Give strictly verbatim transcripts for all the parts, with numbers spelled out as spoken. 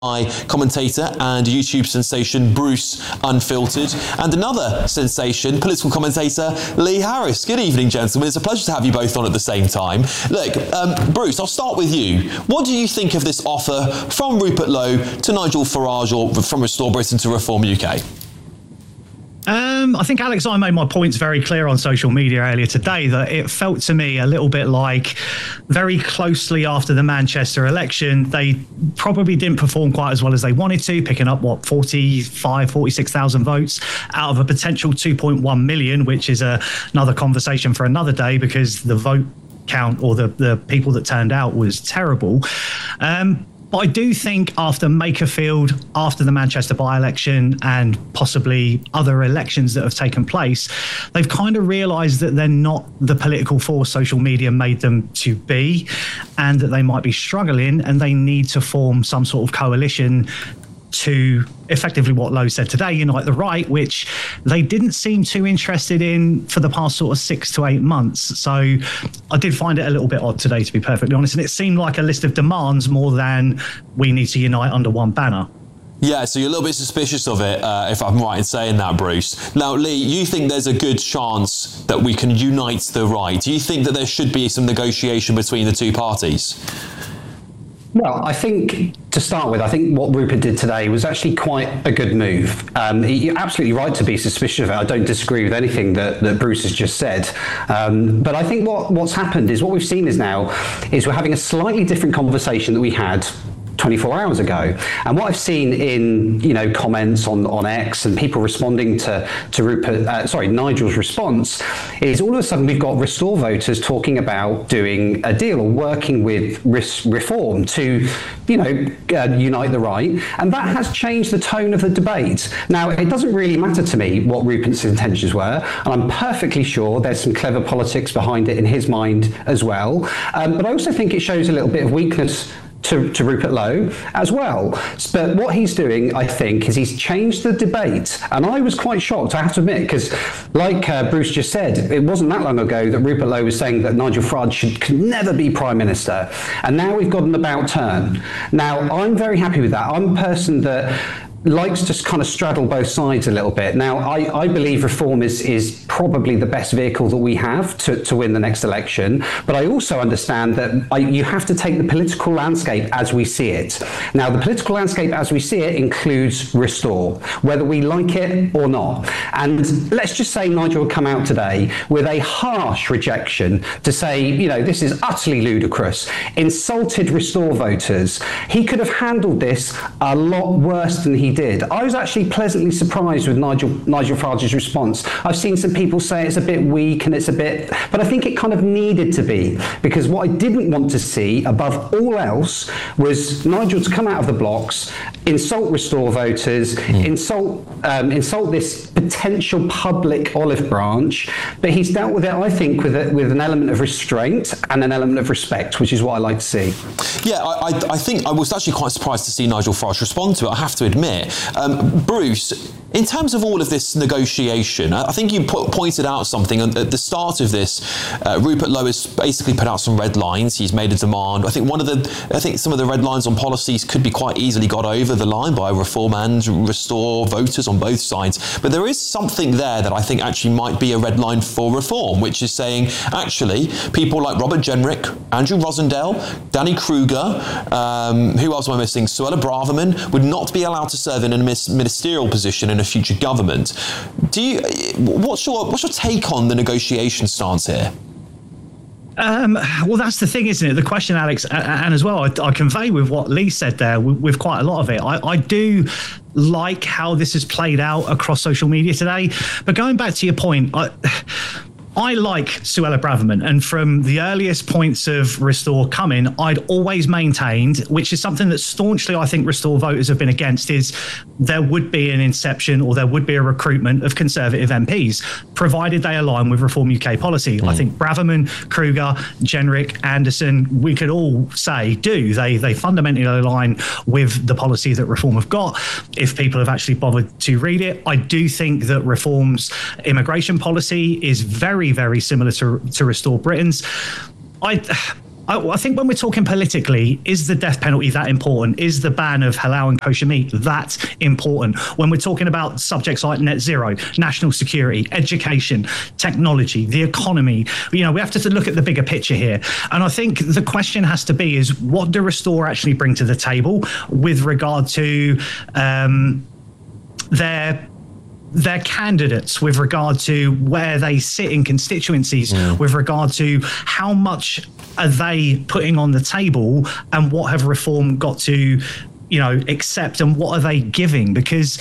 commentator and YouTube sensation Bruce Unfiltered, and another sensation, political commentator Lee Harris. Good evening, gentlemen. It's a pleasure to have you both on at the same time. Look, um, Bruce, I'll start with you. What do you think of this offer from Rupert Lowe to Nigel Farage, or from Restore Britain to Reform U K? Um, I think, Alex, I made my points very clear on social media earlier today that it felt to me a little bit like very closely after the Manchester election, they probably didn't perform quite as well as they wanted to, picking up, what, forty-five, forty-six thousand votes out of a potential two point one million, which is a, another conversation for another day because the vote count or the, the people that turned out was terrible. Um, But I do think after Makerfield, after the Manchester by-election and possibly other elections that have taken place, they've kind of realised that they're not the political force social media made them to be, and that they might be struggling and they need to form some sort of coalition to effectively what Lowe said today, unite the right, which they didn't seem too interested in for the past sort of six to eight months. So I did find it a little bit odd today, to be perfectly honest. And it seemed like a list of demands more than we need to unite under one banner. Yeah, so you're a little bit suspicious of it, uh, if I'm right in saying that, Bruce. Now, Lee, you think there's a good chance that we can unite the right. Do you think that there should be some negotiation between the two parties? Well, I think to start with, I think what Rupert did today was actually quite a good move. Um, you're absolutely right to be suspicious of it. I don't disagree with anything that, that Bruce has just said. Um, but I think what, what's happened is what we've seen is now is we're having a slightly different conversation that we had twenty-four hours ago. And what I've seen in, you know, comments on, on X and people responding to, to Rupert, uh, sorry, Nigel's response is all of a sudden we've got Restore voters talking about doing a deal or working with res- Reform to, you know, uh, unite the right. And that has changed the tone of the debate. Now, it doesn't really matter to me what Rupert's intentions were. And I'm perfectly sure there's some clever politics behind it in his mind as well. Um, but I also think it shows a little bit of weakness To, to Rupert Lowe as well. But what he's doing, I think, is he's changed the debate. And I was quite shocked, I have to admit, because like uh, Bruce just said, it wasn't that long ago that Rupert Lowe was saying that Nigel Farage should, could never be Prime Minister. And now we've got an about turn. Now, I'm very happy with that. I'm a person that likes to kind of straddle both sides a little bit. Now, I, I believe Reform is, is probably the best vehicle that we have to, to win the next election. But I also understand that I, you have to take the political landscape as we see it. Now, the political landscape as we see it includes Restore, whether we like it or not. And let's just say Nigel would come out today with a harsh rejection to say, you know, this is utterly ludicrous, insulted Restore voters. He could have handled this a lot worse than he did. I was actually pleasantly surprised with Nigel Nigel Farage's response. I've seen some people say it's a bit weak and it's a bit, but I think it kind of needed to be, because what I didn't want to see above all else was Nigel to come out of the blocks, insult Restore voters, mm. insult um, insult this potential public olive branch. But he's dealt with it, I think, with a, with an element of restraint and an element of respect, which is what I like to see. Yeah, I, I, I think I was actually quite surprised to see Nigel Farage respond to it, I have to admit. Um, Bruce, in terms of all of this negotiation, I think you put, pointed out something at the start of this. Uh, Rupert Lowe has basically put out some red lines. He's made a demand. I think one of the, I think some of the red lines on policies could be quite easily got over the line by Reform and Restore voters on both sides. But there is something there that I think actually might be a red line for Reform, which is saying, actually, people like Robert Jenrick, Andrew Rosendale, Danny Kruger, um, who else am I missing? Suella Braverman would not be allowed to serve in a ministerial position in a future government. Do you? What's your what's your take on the negotiation stance here? Um, well, that's the thing, isn't it? The question, Alex, and as well, I, I convey with what Lee said there, with, with quite a lot of it. I, I do like how this has played out across social media today. But going back to your point, I, I like Suella Braverman, and from the earliest points of Restore coming, I'd always maintained, which is something that staunchly I think Restore voters have been against, is there would be an inception or there would be a recruitment of Conservative M Ps, provided they align with Reform U K policy. Mm. I think Braverman, Kruger, Jenrick, Anderson, we could all say do. They, they fundamentally align with the policy that Reform have got. If people have actually bothered to read it, I do think that Reform's immigration policy is very very, very similar to, to Restore Britain's. I I, I think when we're talking politically, is the death penalty that important? Is the ban of halal and kosher meat that important? When we're talking about subjects like net zero, national security, education, technology, the economy, you know, we have to look at the bigger picture here. And I think the question has to be is, what do Restore actually bring to the table with regard to um, their their candidates, with regard to where they sit in constituencies, mm. with regard to how much are they putting on the table, and what have Reform got to, you know, accept, and what are they giving? Because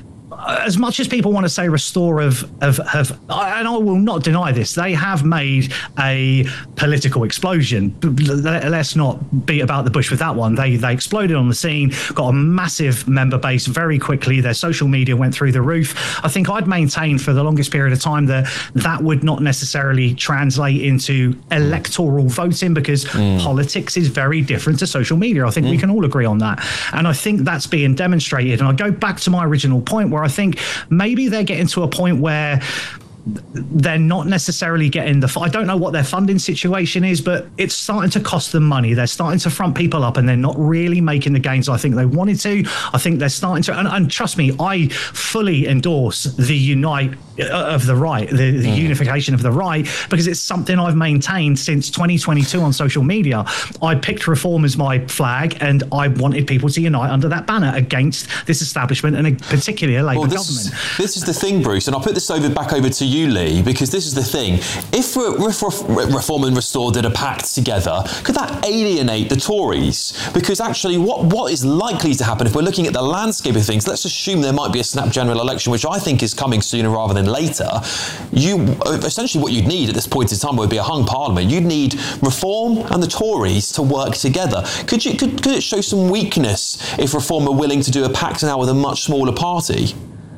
as much as people want to say Restore have, have, have, and I will not deny this, they have made a political explosion. Let's not beat about the bush with that one. They they exploded on the scene, got a massive member base very quickly. Their social media went through the roof. I think I'd maintained for the longest period of time that that would not necessarily translate into electoral voting, because mm. politics is very different to social media. I think mm. we can all agree on that. And I think that's being demonstrated. And I go back to my original point where I think maybe they're getting to a point where they're not necessarily getting the, I don't know what their funding situation is, but it's starting to cost them money. They're starting to front people up, and they're not really making the gains I think they wanted to. I think they're starting to, and, and trust me, I fully endorse the unite of the right, the, the mm. unification of the right, because it's something I've maintained since twenty twenty-two on social media. I picked Reform as my flag, and I wanted people to unite under that banner against this establishment, and particularly a Labour well, this, government. This is the thing, Bruce, and I'll put this over back over to you, Lee, because this is the thing. If Reform and Restore did a pact together, could that alienate the Tories? Because actually what, what is likely to happen if we're looking at the landscape of things, let's assume there might be a snap general election, which I think is coming sooner rather than later. You essentially what you'd need at this point in time would be a hung parliament. You'd need Reform and the Tories to work together. Could you could, could it show some weakness if Reform are willing to do a pact now with a much smaller party?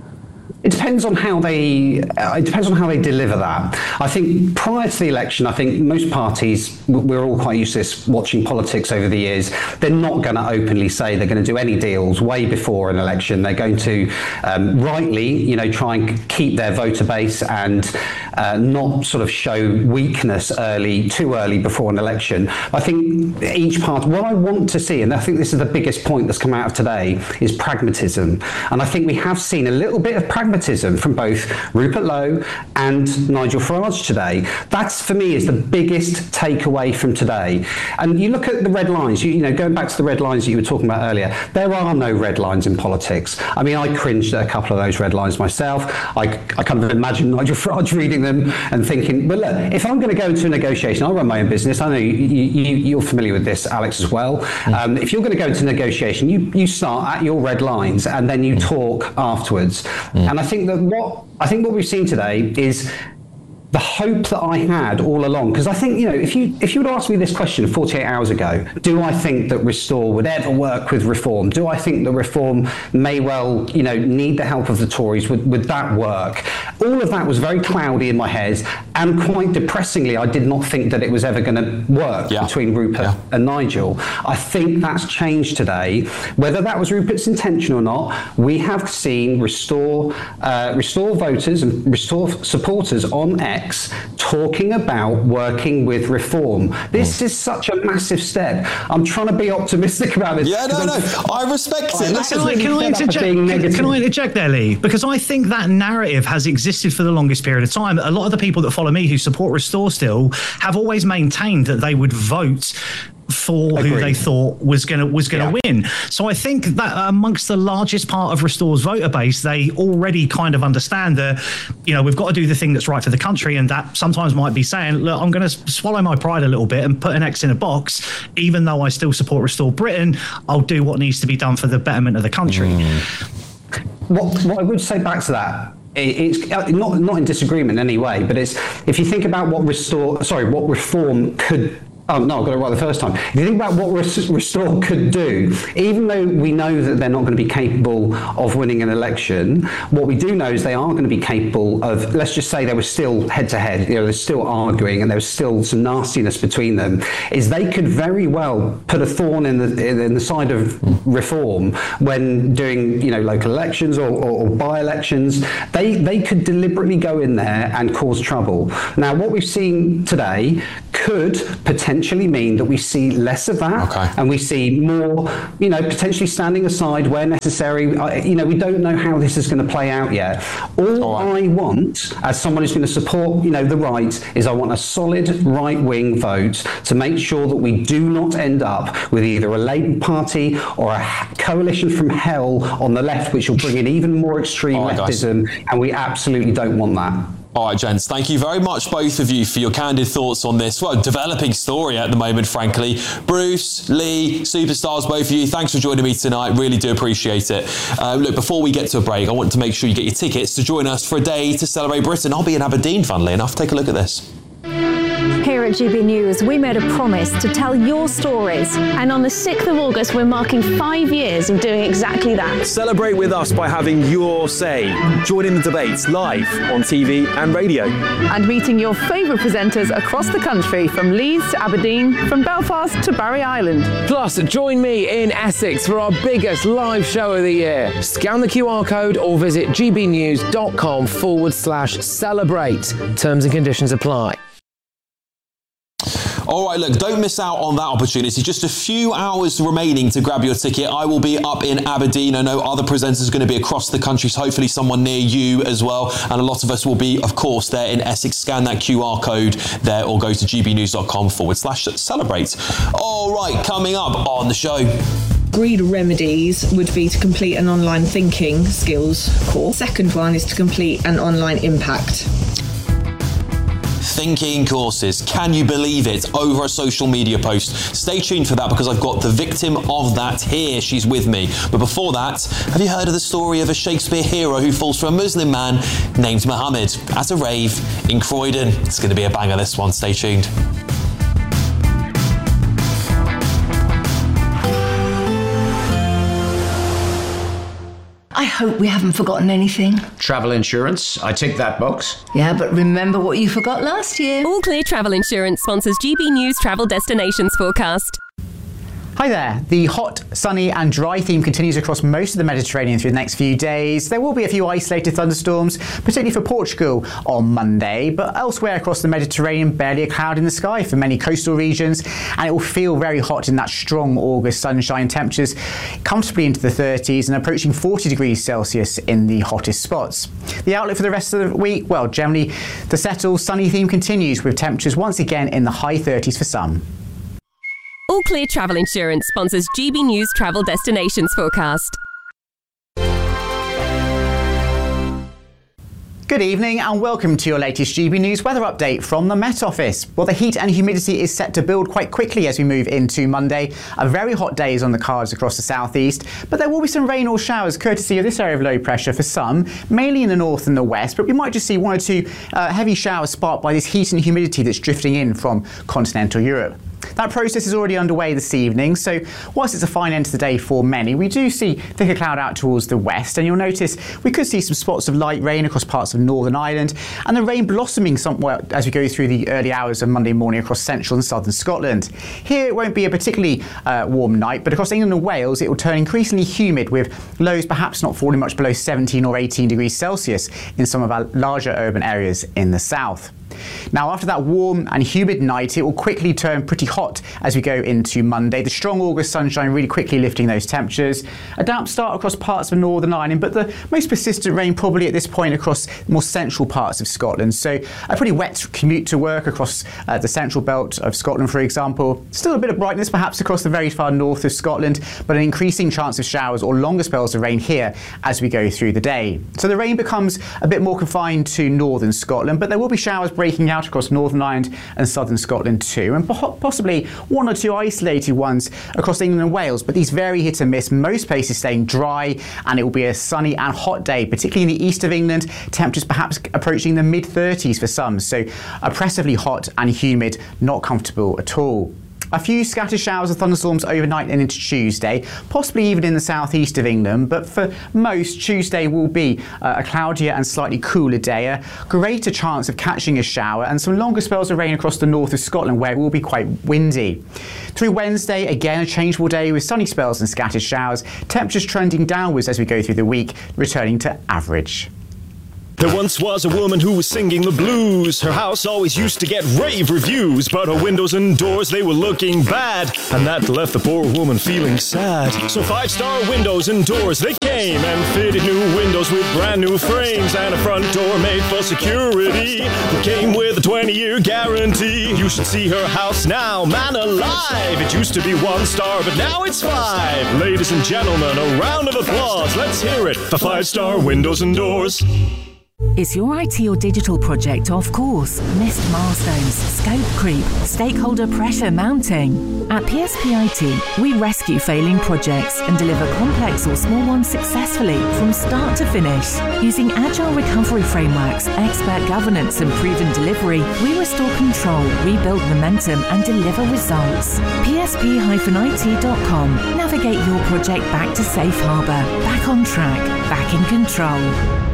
It depends on how they. Uh, it depends on how they deliver that. I think prior to the election, I think most parties, we're all quite used to this, watching politics over the years. They're not going to openly say they're going to do any deals way before an election. They're going to um, rightly, you know, try and keep their voter base and uh, not sort of show weakness early, too early before an election. I think each party. What I want to see, and I think this is the biggest point that's come out of today, is pragmatism. And I think we have seen a little bit of pragmatism from both Rupert Lowe and Nigel Farage today. That's, for me, is the biggest takeaway from today. And you look at the red lines, you, you know, going back to the red lines that you were talking about earlier, there are no red lines in politics. I mean, I cringed at a couple of those red lines myself. I, I kind of imagine Nigel Farage reading them and thinking, well, look, if I'm going to go into a negotiation, I run my own business. I know you, you, you're familiar with this, Alex, as well. Mm. Um, if you're going to go into negotiation, you, you start at your red lines and then you talk afterwards. Mm. And I think that what I think what we've seen today is the hope that I had all along, because I think, you know, if you if you would ask me this question forty-eight hours ago, do I think that Restore would ever work with Reform? Do I think that Reform may well, you know, need the help of the Tories? Would, would that work? All of that was very cloudy in my head, and quite depressingly, I did not think that it was ever going to work yeah. between Rupert yeah. and Nigel. I think that's changed today. Whether that was Rupert's intention or not, we have seen Restore, uh, Restore voters and Restore supporters on X talking about working with Reform. This mm. is such a massive step. I'm trying to be optimistic about this. Yeah, no, no, I respect it. Can I, can, I interject, can, can I interject there, Lee? Because I think that narrative has existed for the longest period of time. A lot of the people that follow me who support Restore still have always maintained that they would vote for Agreed. who they thought was going to was going to yeah. win. So I think that amongst the largest part of Restore's voter base, they already kind of understand that, you know, we've got to do the thing that's right for the country, and that sometimes might be saying, look, I'm going to swallow my pride a little bit and put an X in a box, even though I still support Restore Britain. I'll do what needs to be done for the betterment of the country. Mm. What, what I would say back to that, it's not not in disagreement in any way, but it's, if you think about what Restore, sorry, what Reform could. Oh, no, I got it right the first time. If you think about what Restore could do, even though we know that they're not going to be capable of winning an election, what we do know is they are going to be capable of, let's just say they were still head-to-head, you know, they're still arguing and there was still some nastiness between them, is they could very well put a thorn in the in the side of Reform when doing, you know, local elections or, or, or by-elections. They, they could deliberately go in there and cause trouble. Now, what we've seen today could potentially mean that we see less of that, okay. and we see more, you know, potentially standing aside where necessary. I, you know, we don't know how this is going to play out yet. All, All right. I want, as someone who's going to support, you know, the right, is I want a solid right-wing vote to make sure that we do not end up with either a Labour Party or a coalition from hell on the left, which will bring in even more extreme right, leftism, guys. And we absolutely don't want that. All right, gents, thank you very much, both of you, for your candid thoughts on this, well, developing story at the moment, frankly. Bruce, Lee, superstars, both of you, thanks for joining me tonight. Really do appreciate it. Uh, look, before we get to a break, I want to make sure you get your tickets to join us for a day to celebrate Britain. I'll be in Aberdeen, funnily enough. Take a look at this. Here at G B News, we made a promise to tell your stories. And on the sixth of August, we're marking five years of doing exactly that. Celebrate with us by having your say. Join in the debates live on T V and radio. And meeting your favourite presenters across the country, from Leeds to Aberdeen, from Belfast to Barry Island. Plus, join me in Essex for our biggest live show of the year. Scan the Q R code or visit gbnews.com forward slash celebrate. Terms and conditions apply. All right, look, don't miss out on that opportunity. Just a few hours remaining to grab your ticket. I will be up in Aberdeen. I know other presenters are going to be across the country, so hopefully someone near you as well. And a lot of us will be, of course, there in Essex. Scan that Q R code there or go to gbnews.com forward slash celebrate. All right, coming up on the show. Agreed remedies would be to complete an online thinking skills course. Second one is to complete an online impact. Thinking courses. Can you believe it? Over a social media post. Stay tuned for that because I've got the victim of that here. She's with me. But before that, have you heard of the story of a Shakespeare hero who falls for a Muslim man named Muhammad at a rave in Croydon? It's going to be a banger, this one. Stay tuned. I hope we haven't forgotten anything. Travel insurance, I tick that box. Yeah, but remember what you forgot last year. All Clear Travel Insurance sponsors G B News Travel Destinations Forecast. Hi there. The hot, sunny and dry theme continues across most of the Mediterranean through the next few days. There will be a few isolated thunderstorms, particularly for Portugal on Monday, but elsewhere across the Mediterranean, barely a cloud in the sky for many coastal regions, and it will feel very hot in that strong August sunshine. Temperatures comfortably into the thirties and approaching forty degrees Celsius in the hottest spots. The outlook for the rest of the week, well, generally the settled, sunny theme continues with temperatures once again in the high thirties for some. All Clear Travel Insurance sponsors G B News Travel Destinations Forecast. Good evening and welcome to your latest G B News weather update from the Met Office. Well, the heat and humidity is set to build quite quickly as we move into Monday. A very hot day is on the cards across the southeast, but there will be some rain or showers courtesy of this area of low pressure for some, mainly in the north and the west, but we might just see one or two uh, heavy showers sparked by this heat and humidity that's drifting in from continental Europe. That process is already underway this evening, so whilst it's a fine end to the day for many, we do see thicker cloud out towards the west, and you'll notice we could see some spots of light rain across parts of Northern Ireland, and the rain blossoming somewhat as we go through the early hours of Monday morning across central and southern Scotland. Here it won't be a particularly uh, warm night, but across England and Wales it will turn increasingly humid, with lows perhaps not falling much below seventeen or eighteen degrees Celsius in some of our larger urban areas in the south. Now, after that warm and humid night, it will quickly turn pretty hot as we go into Monday. The strong August sunshine really quickly lifting those temperatures. A damp start across parts of Northern Ireland, but the most persistent rain probably at this point across more central parts of Scotland. So a pretty wet commute to work across uh, the central belt of Scotland, for example. Still a bit of brightness perhaps across the very far north of Scotland, but an increasing chance of showers or longer spells of rain here as we go through the day. So the rain becomes a bit more confined to northern Scotland, but there will be showers breaking out across Northern Ireland and southern Scotland too, and possibly one or two isolated ones across England and Wales, but these vary hit and miss, most places staying dry, and it will be a sunny and hot day, particularly in the east of England, temperatures perhaps approaching the mid thirties for some, so oppressively hot and humid, not comfortable at all. A few scattered showers of thunderstorms overnight and into Tuesday, possibly even in the southeast of England, but for most, Tuesday will be uh, a cloudier and slightly cooler day, a greater chance of catching a shower, and some longer spells of rain across the north of Scotland where it will be quite windy. Through Wednesday, again a changeable day with sunny spells and scattered showers, temperatures trending downwards as we go through the week, returning to average. There once was a woman who was singing the blues. Her house always used to get rave reviews, but her windows and doors, they were looking bad, and that left the poor woman feeling sad. So Five Star Windows and Doors, they came and fitted new windows with brand new frames and a front door made for security. It came with a twenty-year guarantee. You should see her house now, man alive. It used to be one star, but now it's five. Ladies and gentlemen, a round of applause. Let's hear it for Five Star Windows and Doors. Is your I T or digital project off course? Missed milestones, scope creep, stakeholder pressure mounting? At P S P I T, we rescue failing projects and deliver complex or small ones successfully from start to finish. Using agile recovery frameworks, expert governance and proven delivery, we restore control, rebuild momentum and deliver results. P S P I T dot com. Navigate your project back to safe harbour, back on track, back in control.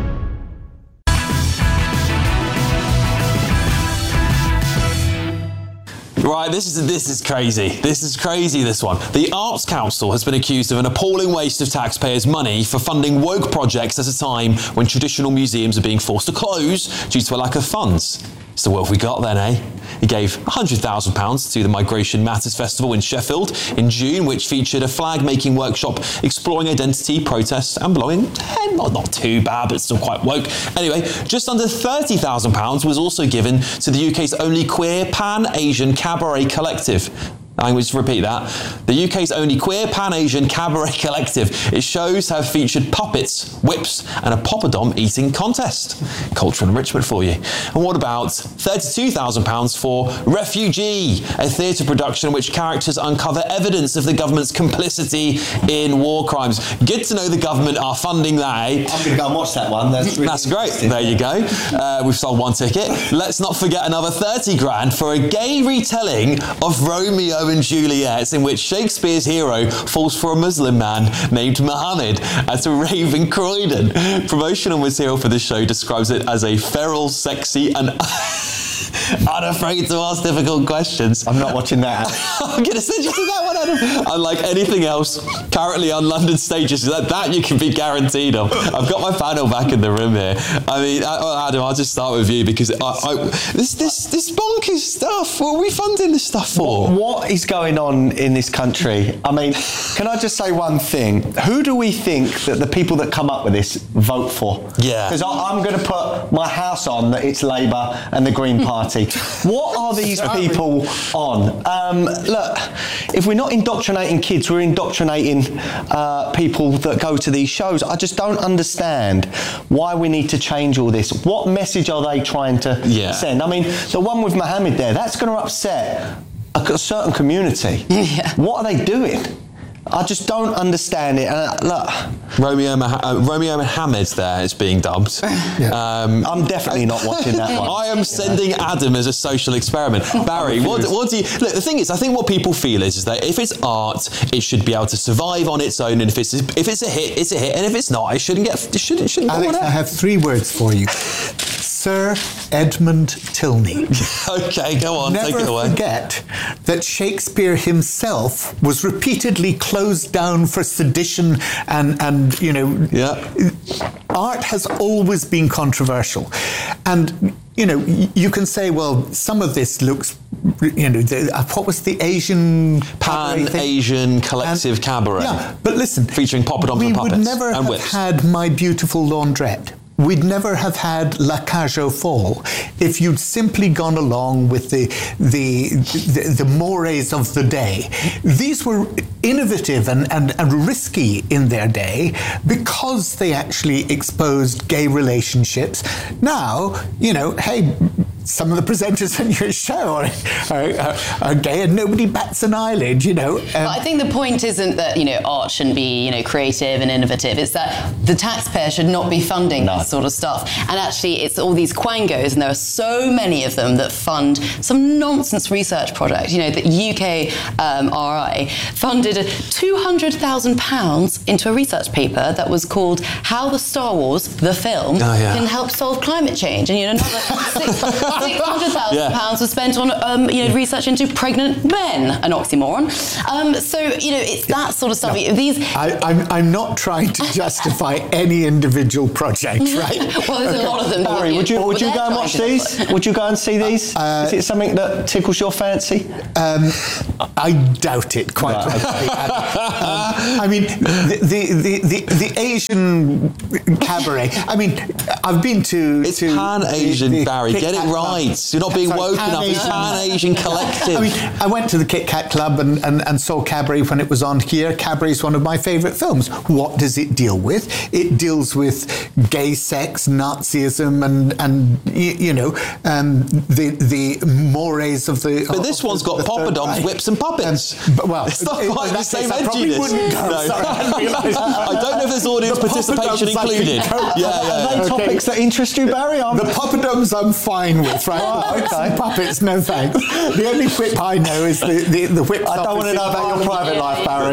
Right, this is this is crazy. This is crazy, this one. The Arts Council has been accused of an appalling waste of taxpayers' money for funding woke projects at a time when traditional museums are being forced to close due to a lack of funds. So what have we got then, eh? It gave one hundred thousand pounds to the Migration Matters Festival in Sheffield in June, which featured a flag-making workshop exploring identity, protests and belonging. Eh, not, not too bad, but still quite woke. Anyway, just under thirty thousand pounds was also given to the U K's only queer Pan-Asian cabaret collective. I'm going to repeat that. The U K's only queer Pan-Asian cabaret collective. Its shows have featured puppets, whips and a poppadom eating contest. Cultural enrichment for you. And what about thirty-two thousand pounds for Refugee, a theatre production in which characters uncover evidence of the government's complicity in war crimes. Good to know the government are funding that, eh? I'm going to go and watch that one. That's, really That's great. There you go. Uh, we've sold one ticket. Let's not forget another thirty grand for a gay retelling of Romeo and Juliet, in which Shakespeare's hero falls for a Muslim man named Muhammad at a rave in Croydon. Promotional material for the show describes it as a feral, sexy and unafraid to ask difficult questions. I'm not watching that. I'm going to send you to that one, Adam. Unlike anything else currently on London stages, that, that you can be guaranteed of. I've got my panel back in the room here. I mean, Adam, I'll just start with you because I, I, this this this bonkers stuff. What are we funding this stuff for? What is going on in this country? I mean, can I just say one thing? Who do we think that the people that come up with this vote for? Yeah. Because I'm going to put my house on that it's Labour and the Green Party. What are these people on? Um, look, if we're not indoctrinating kids, we're indoctrinating uh, people that go to these shows. I just don't understand why we need to change all this. What message are they trying to yeah. send? I mean, the one with Mohammed there, that's going to upset a certain community. Yeah. What are they doing? I just don't understand it. Uh, look, Romeo, Mah- uh, Romeo Mohammed there is being dubbed. Yeah. Um, I'm definitely not watching that one. I am sending Adam as a social experiment. Barry, what, what do you... Look, the thing is, I think what people feel is, is that if it's art, it should be able to survive on its own, and if it's if it's a hit, it's a hit, and if it's not, it shouldn't get... It shouldn't, it shouldn't Alex, go on I have three words for you. Sir Edmund Tilney. Okay, go on, Never take it away. forget that Shakespeare himself was repeatedly closed down for sedition and, and you know, yeah. art has always been controversial. And, you know, you can say, well, some of this looks, you know, the, uh, what was the Asian... Pan-Asian collective and, cabaret. Yeah, but listen... Featuring poppadoms and puppets we would never and have whips. had My Beautiful Laundrette. We'd never have had La Cage aux Folles if you'd simply gone along with the, the the the mores of the day. These were innovative and, and, and risky in their day because they actually exposed gay relationships. Now, you know, hey, some of the presenters on your show are, are, are, are gay and nobody bats an eyelid, you know. Um, but I think the point isn't that, you know, art shouldn't be, you know, creative and innovative. It's that the taxpayer should not be funding no. this sort of stuff. And actually, it's all these quangos, and there are so many of them that fund some nonsense research project. You know, the U K um, R I funded two hundred thousand pounds into a research paper that was called How the Star Wars, the film, oh, yeah. can help solve climate change. And, you know, another six... six hundred thousand pounds was spent on um, you know, research into pregnant men, an oxymoron. Um, so, you know, it's that sort of stuff. No, These. I, I'm, I'm not trying to justify any individual project, right? Well, there's okay. a lot of them. Barry, would you, would you go and watch these? Would you go and see these? Uh, Is it something that tickles your fancy? Um, I doubt it, quite right. frankly. um, I mean, the, the, the, the Asian cabaret, I mean, I've been to... It's to Pan-Asian, the, the Barry, Kit get Kat it right. Club. You're not being Sorry, woke enough. It's Pan-Asian collective. I mean, I went to the Kit Kat Club and, and, and saw Cabaret when it was on here. Cabaret is one of my favourite films. What does it deal with? It deals with gay sex, Nazism, and, and you, you know, um, the the mores of the... But this one's got poppadoms, whips and puppets. Um, but, well, it's not it, quite the same edginess. No. Sorry, I, I don't know if there's audience the participation included. Yeah, yeah, Are they okay. topics that interest you, Barry? I'm... The poppadoms I'm fine with, right? Oh, okay. Puppets, no thanks. The only whip I know is the, the, the whip. I don't want to know about your private life, Barry.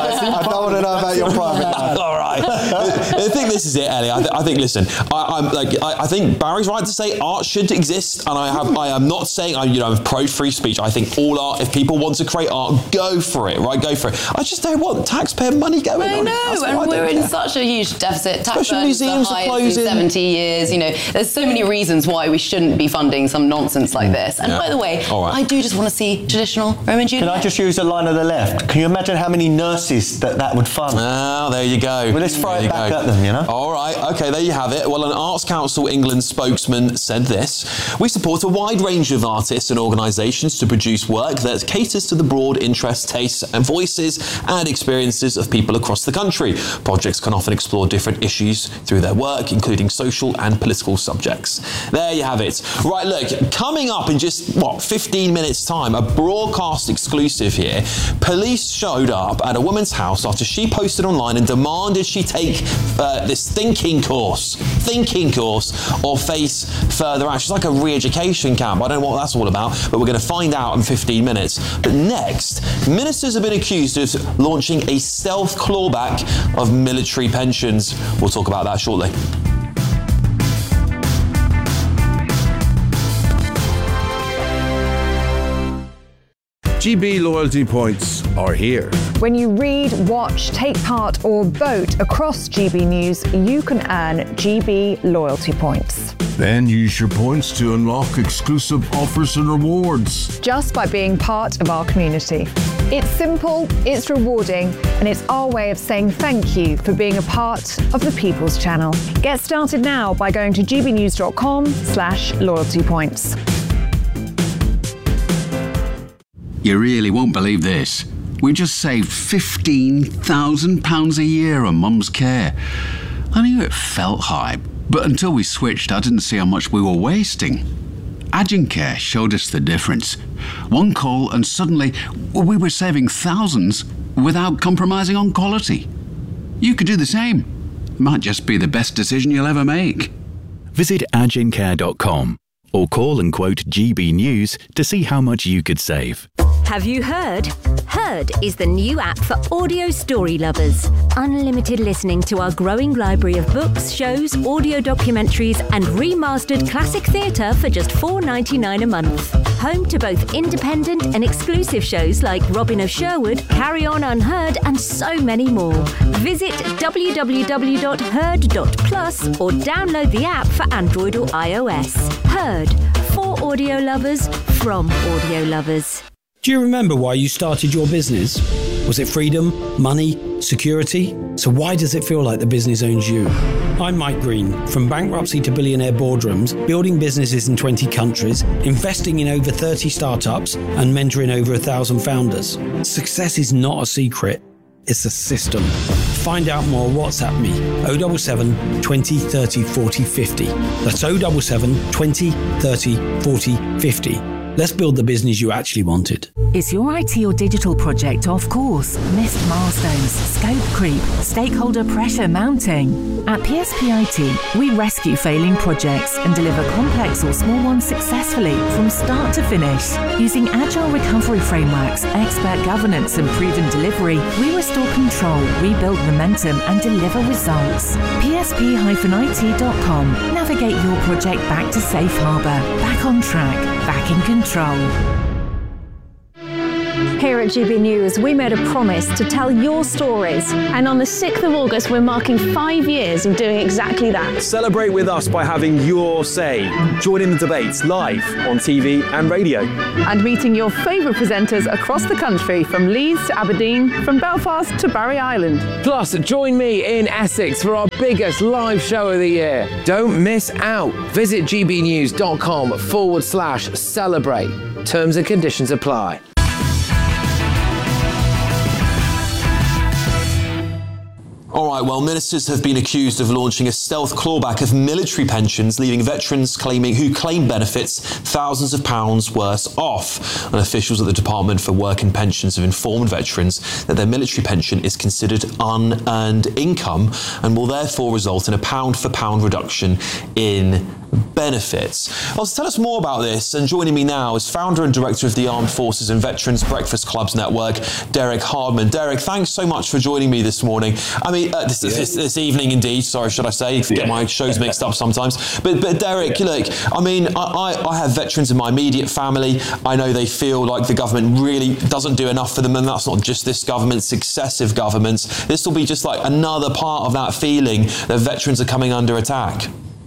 I don't want to know about your private life. All right. I think this is it, Ellie. I, th- I think. Listen, I, I'm like. I, I think Barry's right to say art should exist, and I have. I am not saying I. You know, I'm pro free speech. I think all art. If people want to create art, go for it. Right, go for it. I just don't want taxpayer money going I on. know, and we're in such a huge deficit. Tax Special museums the are highest closing. in seventy years. You know, there's so many reasons why we shouldn't be funding some nonsense like this. And Yeah. by the way, right. I do just want to see traditional Roman Juliet. Can I just use a line of the left? Can you imagine how many nurses that that would fund? Ah, there you go. Well, let's throw there it you back go. at them, you know? All right, okay, there you have it. Well, an Arts Council England spokesman said this. We support a wide range of artists and organisations to produce work that caters to the broad interests, tastes and voices and experiences of people across the country. Projects can often explore different issues through their work, including social and political subjects. There you have it. Right, look, coming up in just, what, fifteen minutes time, a broadcast exclusive here. Police showed up at a woman's house after she posted online and demanded she take uh, this thinking course, thinking course, or face further action. It's like a re-education camp. I don't know what that's all about, but we're going to find out in fifteen minutes. But next, ministers have been accused of launching a stealth clawback of military pensions. We'll talk about that shortly. G B loyalty points are here. When you read, watch, take part or vote across G B News, you can earn G B loyalty points. Then use your points to unlock exclusive offers and rewards. Just by being part of our community. It's simple, it's rewarding, and it's our way of saying thank you for being a part of the People's Channel. Get started now by going to gbnews.com slash loyalty points. You really won't believe this. We just saved fifteen thousand pounds a year on Mum's care. I knew it felt high, but until we switched, I didn't see how much we were wasting. Agincare showed us the difference. One call and suddenly we were saving thousands without compromising on quality. You could do the same. It might just be the best decision you'll ever make. Visit agincare dot com or call and quote G B News to see how much you could save. Have you heard? Heard is the new app for audio story lovers. Unlimited listening to our growing library of books, shows, audio documentaries, and remastered classic theatre for just four dollars ninety-nine a month. Home to both independent and exclusive shows like Robin of Sherwood, Carry On Unheard, and so many more. Visit w w w dot heard dot plus or download the app for Android or iOS. Heard, for audio lovers, from audio lovers. Do you remember why you started your business? Was it freedom, money, security? So why does it feel like the business owns you? I'm Mike Green. From bankruptcy to billionaire boardrooms, building businesses in twenty countries, investing in over thirty startups, and mentoring over a thousand founders. Success is not a secret. It's a system. Find out more, WhatsApp me, oh seven seven, twenty, thirty, forty, fifty. That's oh seven seven, twenty, thirty, forty, fifty. Let's build the business you actually wanted. Is your I T or digital project off course? Missed milestones, scope creep, stakeholder pressure mounting? At P S P I T, we rescue failing projects and deliver complex or small ones successfully from start to finish. Using agile recovery frameworks, expert governance and proven delivery, we restore control, rebuild momentum and deliver results. P S P I T dot com. Navigate your project back to safe harbour, back on track, back in control. Here at G B News, we made a promise to tell your stories. And on the sixth of August, we're marking five years of doing exactly that. Celebrate with us by having your say. Join in the debates live on T V and radio. And meeting your favourite presenters across the country from Leeds to Aberdeen, from Belfast to Barry Island. Plus, join me in Essex for our biggest live show of the year. Don't miss out. Visit gbnews.com forward slash celebrate. Terms and conditions apply. All right, well, ministers have been accused of launching a stealth clawback of military pensions, leaving veterans claiming who claim benefits thousands of pounds worse off. And officials at the Department for Work and Pensions have informed veterans that their military pension is considered unearned income and will therefore result in a pound-for-pound reduction in benefits. Well, to tell us more about this, and joining me now is founder and director of the Armed Forces and Veterans Breakfast Clubs Network, Derek Hardman. Derek, thanks so much for joining me this morning. I mean, uh, this, yeah. this, this evening indeed, sorry, should I say, get yeah. my shows mixed up sometimes. But, but Derek, yeah. look, I mean, I, I, I have veterans in my immediate family. I know they feel like the government really doesn't do enough for them, and that's not just this government, successive governments. This will be just like another part of that feeling that veterans are coming under attack.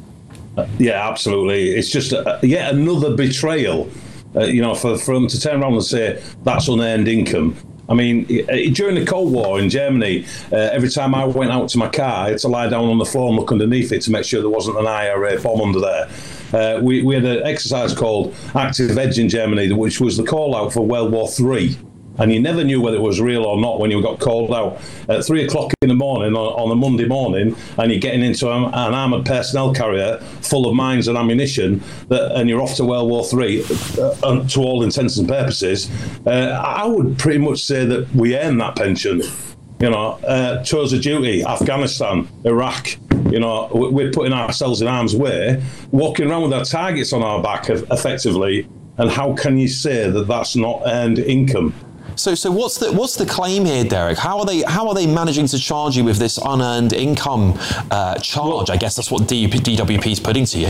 Uh, yeah, absolutely. It's just uh, yet another betrayal, uh, you know, for, for them to turn around and say that's unearned income. I mean, during the Cold War in Germany, uh, every time I went out to my car, I had to lie down on the floor and look underneath it to make sure there wasn't an I R A bomb under there. Uh, we, we had an exercise called Active Edge in Germany, which was the call out for World War Three. And you never knew whether it was real or not when you got called out at three o'clock in the morning on, on a Monday morning, and you're getting into an, an armoured personnel carrier full of mines and ammunition, that, and you're off to World War Three, uh, to all intents and purposes. Uh, I would pretty much say that we earn that pension. You know, uh, tours of duty, Afghanistan, Iraq. You know, we're putting ourselves in harm's way, walking around with our targets on our back, effectively. And how can you say that that's not earned income? So, so what's the what's the claim here, Derek? How are they how are they managing to charge you with this unearned income uh, charge? I guess that's what D W P is putting to you.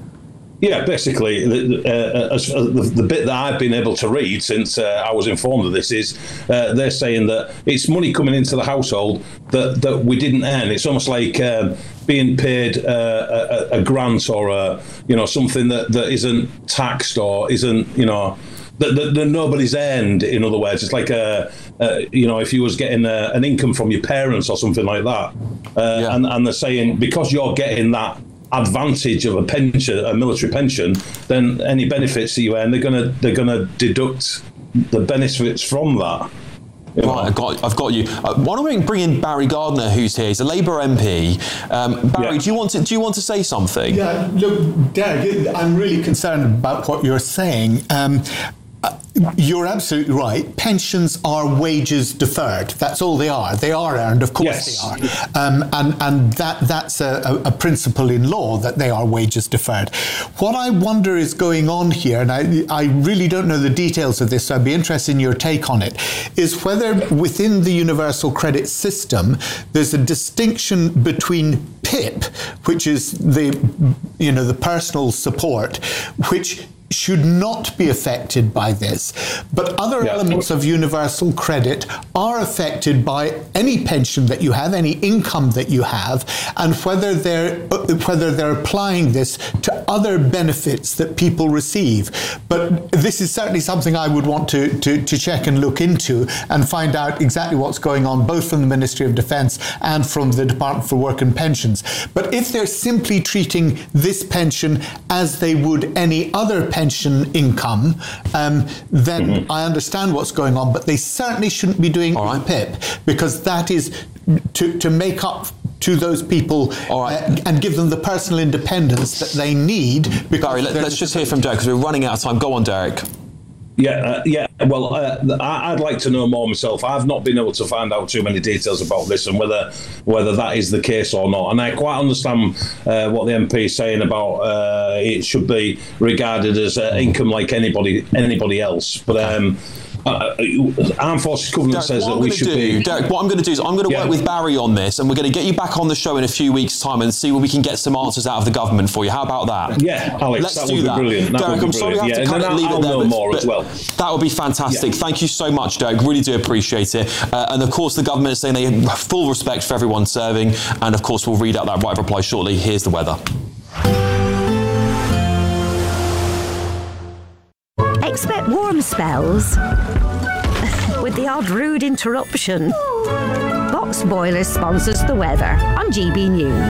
Yeah, basically, the, uh, the, the bit that I've been able to read since uh, I was informed of this is uh, they're saying that it's money coming into the household that, that we didn't earn. It's almost like uh, being paid uh, a, a grant or a, you know, something that, that isn't taxed or isn't, you know, that, that, that nobody's earned. In other words, it's like a, a you know, if you was getting a, an income from your parents or something like that, uh, yeah. and, and they're saying because you're getting that advantage of a pension, a military pension, then any benefits that you earn, they're gonna they're gonna deduct the benefits from that. You know? Right, I've got, I've got you. Uh, why don't we bring in Barry Gardner, who's here? He's a Labour M P. Um, Barry, yeah. do you want to do you want to say something? Yeah, look, Derek, I'm really concerned about what you're saying. Um, Uh, you're absolutely right. Pensions are wages deferred. That's all they are. They are earned, of course yes. they are. Um, and and that that's a, a principle in law, that they are wages deferred. What I wonder is going on here, and I, I really don't know the details of this, so I'd be interested in your take on it, is whether within the universal credit system there's a distinction between P I P, which is the, you know, the personal support, which should not be affected by this. But other yeah. elements of universal credit are affected by any pension that you have, any income that you have, and whether they're whether they're applying this to other benefits that people receive. But this is certainly something I would want to, to, to check and look into and find out exactly what's going on, both from the Ministry of Defence and from the Department for Work and Pensions. But if they're simply treating this pension as they would any other pension pension income, um, then mm-hmm. I understand what's going on, but they certainly shouldn't be doing All right. P I P, because that is to, to make up to those people All right. uh, and give them the personal independence that they need. Barry, let, let's just hear from Derek, because we're running out of time. Go on, Derek. Yeah, uh, yeah. Well, uh, I'd like to know more myself. I've not been able to find out too many details about this and whether whether that is the case or not. And I quite understand uh, what the M P is saying about uh, it should be regarded as uh, income like anybody anybody else. But um, Uh, Armed Forces Covenant Derek, says that we should do, be... Derek, what I'm going to do is I'm going to yeah. work with Barry on this, and we're going to get you back on the show in a few weeks' time and see where we can get some answers out of the government for you. How about that? Yeah, Alex, Let's that do would be that. brilliant. That Derek, would be I'm sorry I have brilliant. to yeah, kind of and leave I'll it there. know but, more but as well. That would be fantastic. Yeah. Thank you so much, Derek. Really do appreciate it. Uh, and of course, the government is saying they have full respect for everyone serving. And of course, we'll read out that right reply shortly. Here's the weather. Expect warm spells with the odd rude interruption. Box Boilers sponsors the weather on G B News.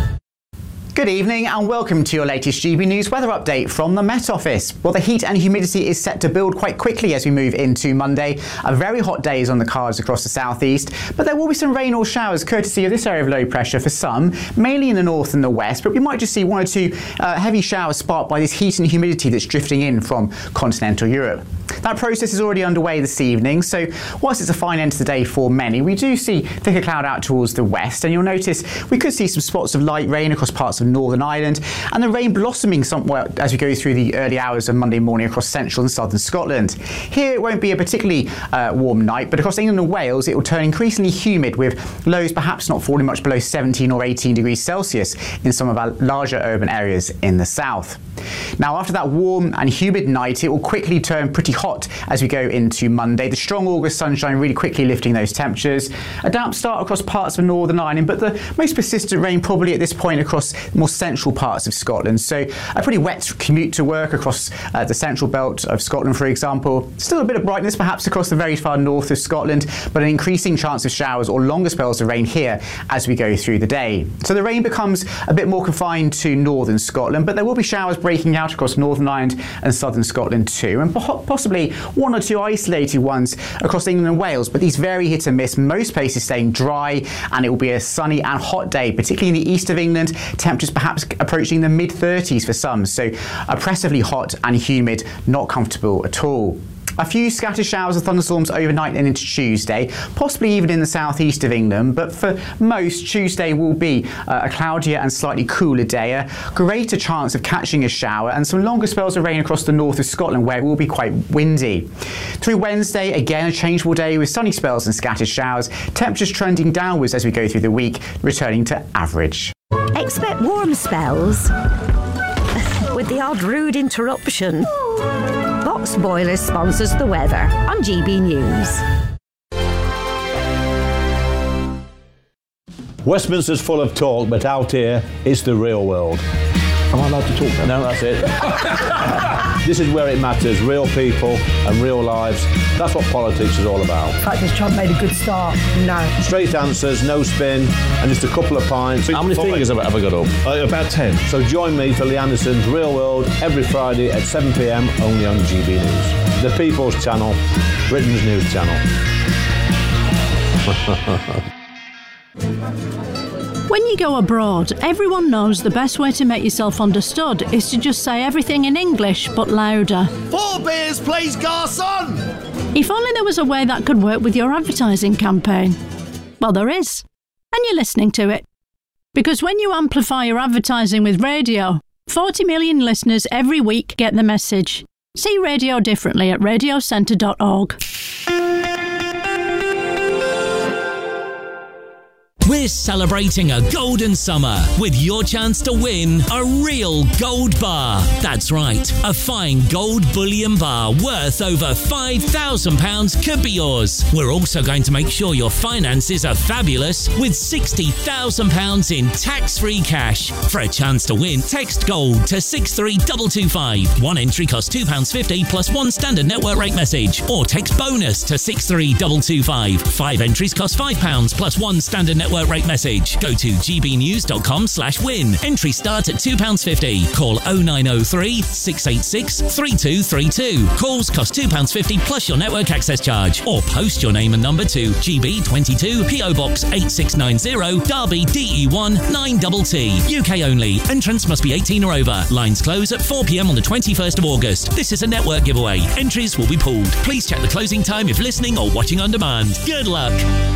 Good evening and welcome to your latest G B News weather update from the Met Office. Well, the heat and humidity is set to build quite quickly as we move into Monday. A very hot day is on the cards across the southeast, but there will be some rain or showers courtesy of this area of low pressure for some, mainly in the north and the west, but we might just see one or two uh, heavy showers sparked by this heat and humidity that's drifting in from continental Europe. That process is already underway this evening, so whilst it's a fine end to the day for many, we do see thicker cloud out towards the west, and you'll notice we could see some spots of light rain across parts of Northern Ireland, and the rain blossoming somewhat as we go through the early hours of Monday morning across central and southern Scotland. Here it won't be a particularly uh, warm night, but across England and Wales it will turn increasingly humid, with lows perhaps not falling much below seventeen or eighteen degrees Celsius in some of our larger urban areas in the south. Now, after that warm and humid night, it will quickly turn pretty hot as we go into Monday. The strong August sunshine really quickly lifting those temperatures. A damp start across parts of Northern Ireland, but the most persistent rain probably at this point across more central parts of Scotland. So a pretty wet commute to work across uh, the central belt of Scotland, for example. Still a bit of brightness perhaps across the very far north of Scotland, but an increasing chance of showers or longer spells of rain here as we go through the day. So the rain becomes a bit more confined to northern Scotland, but there will be showers breaking out across Northern Ireland and southern Scotland too, and possibly one or two isolated ones across England and Wales, but these vary hit and miss, most places staying dry, and it will be a sunny and hot day, particularly in the east of England, temperatures perhaps approaching the mid thirties for some, so oppressively hot and humid, not comfortable at all. A few scattered showers and thunderstorms overnight and into Tuesday, possibly even in the southeast of England, but for most, Tuesday will be uh, a cloudier and slightly cooler day, a greater chance of catching a shower, and some longer spells of rain across the north of Scotland where it will be quite windy. Through Wednesday, again a changeable day with sunny spells and scattered showers, temperatures trending downwards as we go through the week, returning to average. Expect warm spells with the odd rude interruption. Box Boilers sponsors the weather on G B News. Westminster's full of talk, but out here, it's the real world. Am I allowed to talk then? No, that's it. This is where it matters, real people and real lives. That's what politics is all about. In fact, has Trump made a good start? No. Straight answers, no spin, and just a couple of pints. How many fingers have I ever got up? Uh, about ten. So join me for Lee Anderson's Real World every Friday at seven p m only on G B News. The People's Channel, Britain's news channel. When you go abroad, everyone knows the best way to make yourself understood is to just say everything in English, but louder. Four beers, please, garçon! If only there was a way that could work with your advertising campaign. Well, there is. And you're listening to it. Because when you amplify your advertising with radio, forty million listeners every week get the message. See radio differently at radio centre dot org. We're celebrating a golden summer with your chance to win a real gold bar. That's right, a fine gold bullion bar worth over five thousand pounds could be yours. We're also going to make sure your finances are fabulous with sixty thousand pounds in tax-free cash. For a chance to win, text GOLD to six three two two five. One entry costs two pounds fifty plus one standard network rate message. Or text BONUS to six three two two five. Five entries cost five pounds plus one standard network network rate message. Go to gbnews.com slash win. Entry start at two pounds fifty. Call oh nine oh three, six eight six, three two three two. Calls cost two pounds fifty plus your network access charge. Or post your name and number to G B twenty-two, P O Box eight six nine zero, Derby D E one nine T T. U K only. Entrants must be eighteen or over. Lines close at four p m on the twenty-first of August. This is a network giveaway. Entries will be pulled. Please check the closing time if listening or watching on demand. Good luck.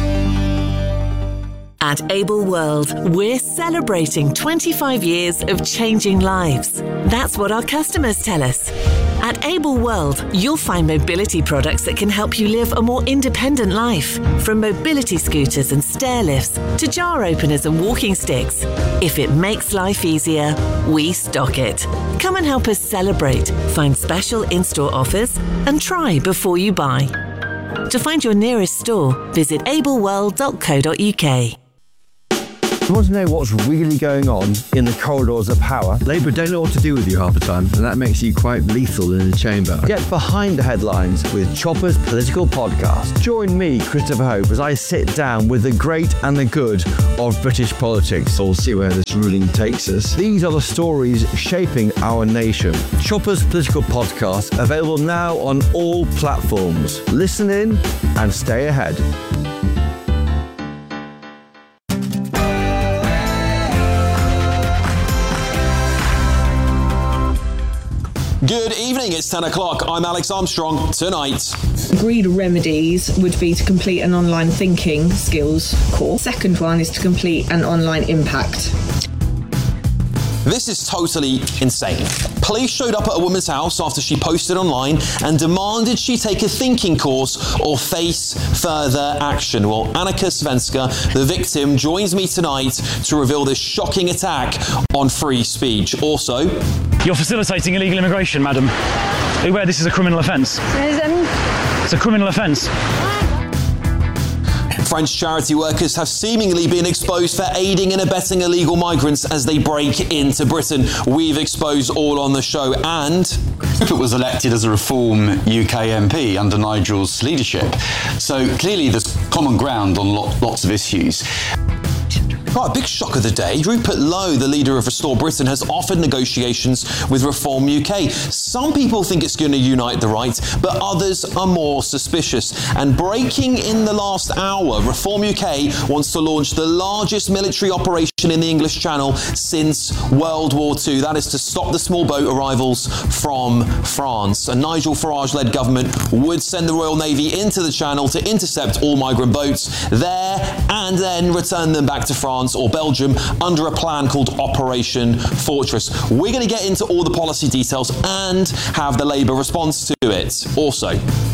At Able World, we're celebrating twenty-five years of changing lives. That's what our customers tell us. At Able World, you'll find mobility products that can help you live a more independent life. From mobility scooters and stair lifts to jar openers and walking sticks. If it makes life easier, we stock it. Come and help us celebrate, find special in-store offers, and try before you buy. To find your nearest store, visit able world dot co dot U K. You want to know what's really going on in the corridors of power? Labour don't know what to do with you half the time, and that makes you quite lethal in the chamber. Get behind the headlines with Chopper's Political Podcast. Join me, Christopher Hope, as I sit down with the great and the good of British politics. We'll see where this ruling takes us. These are the stories shaping our nation. Chopper's Political Podcast, available now on all platforms. Listen in and stay ahead. Good evening, it's ten o'clock. I'm Alex Armstrong. Tonight, agreed remedies would be to complete an online thinking skills course. Second one is to complete an online impact. this is totally insane. Police showed up at a woman's house after she posted online and demanded she take a thinking course or face further action. Well, Annika Svenska, the victim, joins me tonight to reveal this shocking attack on free speech. Also, you're facilitating illegal immigration, madam. Are you aware this is a criminal offence? It's a criminal offence. French charity workers have seemingly been exposed for aiding and abetting illegal migrants as they break into Britain. We've exposed all on the show. And Rupert was elected as a Reform U K M P under Nigel's leadership. So clearly there's common ground on lo- lots of issues. Right, a big shock of the day. Rupert Lowe, the leader of Restore Britain, has offered negotiations with Reform U K. Some people think it's going to unite the right, but others are more suspicious. And breaking in the last hour, Reform U K wants to launch the largest military operation in the English Channel since World War Two. That is to stop the small boat arrivals from France. A Nigel Farage-led government would send the Royal Navy into the Channel to intercept all migrant boats there and then return them back to France or Belgium under a plan called Operation Fortress. We're going to get into all the policy details and have the Labour response to it. Also,